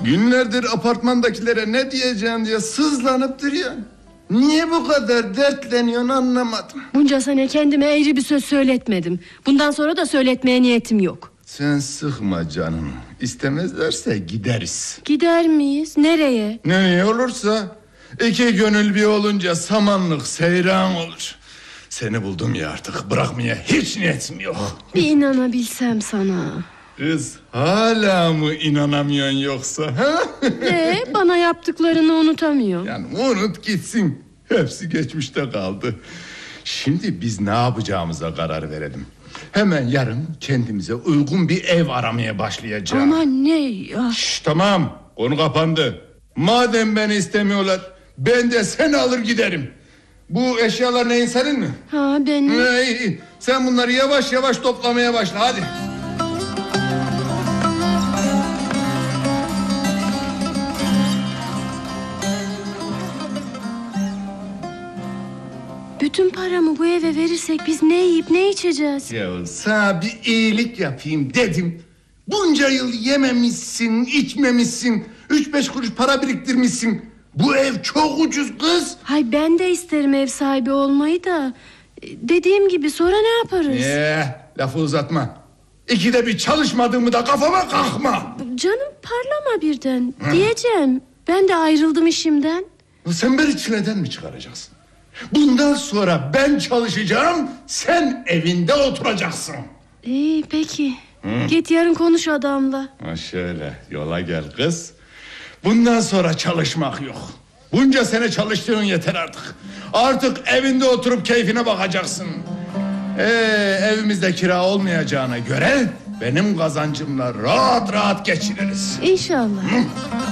Günlerdir apartmandakilere ne diyeceğim diye sızlanıp duruyor. Niye bu kadar dertleniyorsun anlamadım. Bunca sene kendime eğri bir söz söyletmedim. Bundan sonra da söyletmeye niyetim yok. Sen sıkma canım. İstemezlerse gideriz. Gider miyiz? Nereye? Nereye olursa. İki gönül bir olunca samanlık seyran olur. Seni buldum ya artık, bırakmaya hiç niyetim yok. Bir inanabilsem sana. Kız hala mı inanamıyorsun yoksa? Ha? Bana yaptıklarını unutamıyor. Yani unut gitsin. Hepsi geçmişte kaldı. Şimdi biz ne yapacağımıza karar verelim. Hemen yarın kendimize uygun bir ev aramaya başlayacağız. Ama ne ya? Tamam, konu kapandı. Madem beni istemiyorlar, ben de seni alır giderim. Bu eşyalar neyin, senin mi? Ha, benim. İyi. Sen bunları yavaş yavaş toplamaya başla, hadi. Bütün paramı bu eve verirsek biz ne yiyip ne içeceğiz? Ya sana bir iyilik yapayım dedim. Bunca yıl yememişsin, içmemişsin. 3-5 kuruş para biriktirmişsin. Bu ev çok ucuz kız. Hay ben de isterim ev sahibi olmayı da. Dediğim gibi sonra ne yaparız? Lafı uzatma. İkide bir çalışmadığımı da kafama kalkma. Canım parlama birden. Diyeceğim. Ben de ayrıldım işimden. Sen beni çileden mi çıkaracaksın? Bundan sonra ben çalışacağım, sen evinde oturacaksın. İyi peki. Git yarın konuş adamla. Ha şöyle, yola gel kız. Bundan sonra çalışmak yok. Bunca sene çalıştığın yeter artık. Artık evinde oturup keyfine bakacaksın. Evimizde kira olmayacağına göre benim kazancımla rahat rahat geçiniriz. İnşallah.